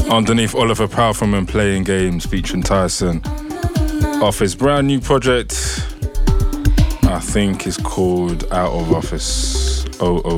Underneath Oliver Powerful and Playing Games featuring Tyson. Off his brand new project, I think it's called Out of Office 000.